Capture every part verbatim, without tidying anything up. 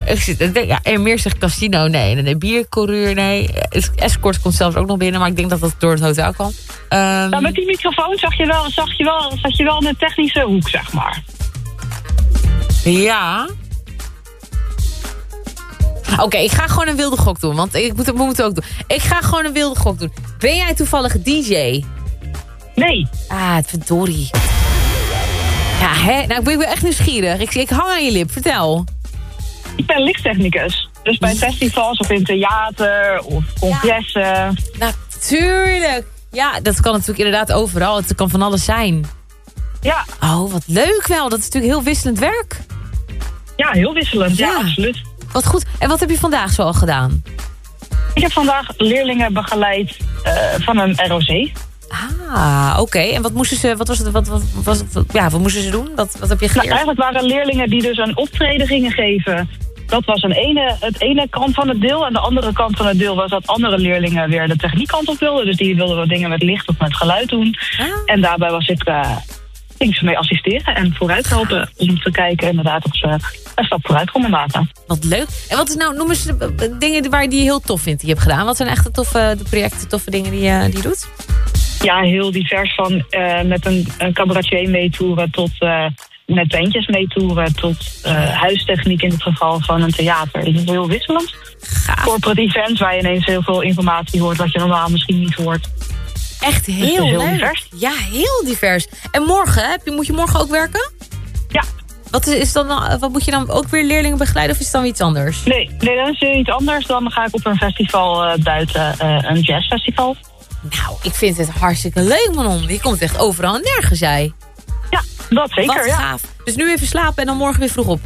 ik zit, ja, en meer zegt casino, nee. En de biercoureur, nee. Escort komt zelfs ook nog binnen, maar ik denk dat dat door het hotel kwam. Um, nou, met die microfoon zag je wel, zag je wel, zag je wel in de technische hoek, zeg maar. Ja. Oké, okay, ik ga gewoon een wilde gok doen, want ik moet het, moet het ook doen. Ik ga gewoon een wilde gok doen. Ben jij toevallig D J? Nee. Ah, het verdorie. Ja, hè? Nou, ik ben echt nieuwsgierig. Ik, ik hang aan je lip, vertel. Ik ben lichttechnicus. Dus bij festivals of in theater of congressen. Ja, natuurlijk. Ja, dat kan natuurlijk inderdaad overal. Het kan van alles zijn. Ja. Oh, wat leuk wel. Dat is natuurlijk heel wisselend werk. Ja, heel wisselend. Ja, ja, absoluut. Wat goed. En wat heb je vandaag zo al gedaan? Ik heb vandaag leerlingen begeleid uh, van een R O C. Ah, oké. Okay. En wat moesten ze, wat was het, wat, wat, was het, ja, wat moesten ze doen? Wat, wat heb je geleerd? Nou, eigenlijk waren leerlingen die dus een optreden gingen geven. Dat was een ene, het ene kant van het deel. En de andere kant van het deel was dat andere leerlingen weer de techniekkant op wilden. Dus die wilden wat dingen met licht of met geluid doen. Ah. En daarbij was ik, uh, ging ze mee assisteren en vooruit helpen. Om te kijken inderdaad of ze een stap vooruit konden maken. Wat leuk. En wat is nou, noem eens dingen waar die je heel tof vindt die je hebt gedaan. Wat zijn echt de toffe de projecten, toffe dingen die, uh, die je doet? Ja, heel divers. Van uh, met een, een cabaretier meetoeren tot uh, met bandjes meetoeren tot uh, huistechniek in het geval van een theater. Het is heel wisselend. Gaaf. Corporate events waar je ineens heel veel informatie hoort wat je normaal misschien niet hoort. Echt heel, dus heel leuk. divers. Ja, heel divers. En morgen, heb je, moet je morgen ook werken? Ja. Wat, is, is dan, wat moet je dan ook weer leerlingen begeleiden of is het dan iets anders? Nee, nee dat is iets anders. Dan ga ik op een festival uh, buiten, uh, een jazzfestival. Nou, ik vind het hartstikke leuk, Manon. Je komt echt overal en nergens, jij. Ja, dat zeker, Wat ja. gaaf. Dus nu even slapen en dan morgen weer vroeg op.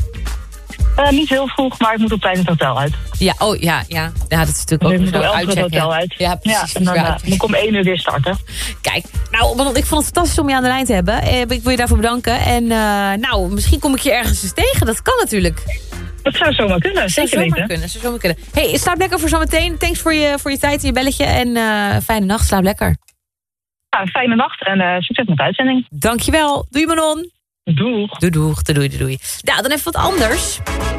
Uh, niet heel vroeg, maar ik moet op tijd het hotel uit. Ja, oh ja, ja. Ja, dat is natuurlijk dus ook zo uitchecken. Het hotel uit. Ja, precies. Ja, en dan uh, moet ik om één uur weer starten. Kijk, nou, Manon, ik vond het fantastisch om je aan de lijn te hebben. Eh, ik wil je daarvoor bedanken. En uh, nou, misschien kom ik je ergens eens tegen. Dat kan natuurlijk. Dat zou zomaar kunnen, zeker zou zomaar weten. kunnen, zou zomaar kunnen. Hey, slaap lekker voor zometeen. Thanks voor je, voor je tijd en je belletje. En uh, fijne nacht, slaap lekker. Ja, fijne nacht en uh, succes met de uitzending. Dankjewel. Doei, Manon. Doeg. Doei, doeg, doei, doei, doei. Nou, dan even wat anders.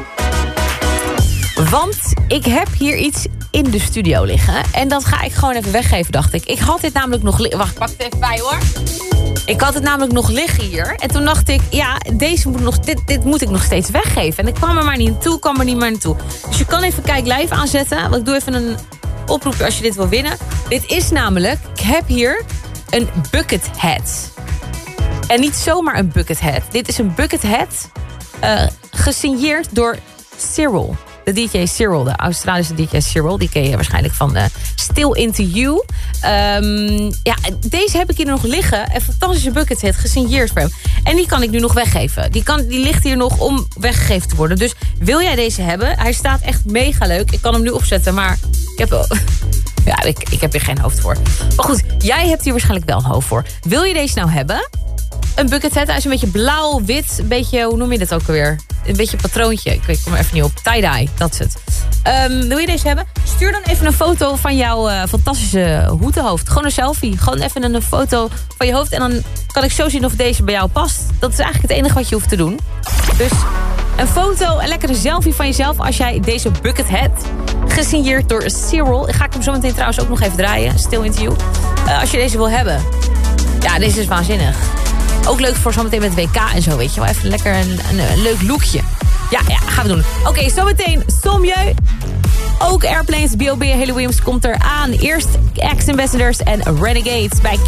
Want ik heb hier iets in de studio liggen. En dat ga ik gewoon even weggeven, dacht ik. Ik had dit namelijk nog liggen. Wacht, ik pak het even bij, hoor. Ik had het namelijk nog liggen hier. En toen dacht ik, ja, deze moet nog, dit, dit moet ik nog steeds weggeven. En ik kwam er maar niet naartoe, kwam er niet meer naartoe. Dus je kan even Kijk Live aanzetten. Want ik doe even een oproepje als je dit wil winnen. Dit is namelijk, ik heb hier een bucket hat. En niet zomaar een bucket hat. Dit is een bucket hat uh, gesigneerd door Cyril. De D J Cyril, de Australische D J Cyril. Die ken je waarschijnlijk van de Still Into You. Um, ja, deze heb ik hier nog liggen. Een fantastische bucket hat, gesigneerd voor hem. En die kan ik nu nog weggeven. Die, kan, die ligt hier nog om weggegeven te worden. Dus wil jij deze hebben? Hij staat echt mega leuk. Ik kan hem nu opzetten, maar ik heb... Ja, ik, ik heb hier geen hoofd voor. Maar goed, jij hebt hier waarschijnlijk wel een hoofd voor. Wil je deze nou hebben? Een bucket hat, hij is een beetje blauw, wit. Een beetje, hoe noem je dit ook alweer? Een beetje patroontje. Ik weet, kom er even niet op. Tie-dye, dat is het. Um, wil je deze hebben? Stuur dan even een foto van jouw uh, fantastische hoedenhoofd. Gewoon een selfie. Gewoon even een, een foto van je hoofd. En dan kan ik zo zien of deze bij jou past. Dat is eigenlijk het enige wat je hoeft te doen. Dus een foto, een lekkere selfie van jezelf als jij deze bucket hat, gesigneerd door Cyril. Ga ik hem zo meteen trouwens ook nog even draaien. Still Into You. Uh, als je deze wil hebben. Ja, deze is waanzinnig. Ook leuk voor zometeen met W K en zo, weet je wel. Even lekker een, een, een leuk lookje. Ja, ja, gaan we doen. Oké, okay, zometeen Sommieu. Ook Airplanes, B O B, Haley Williams komt eraan. Eerst Ex Ambassadors en Renegades bij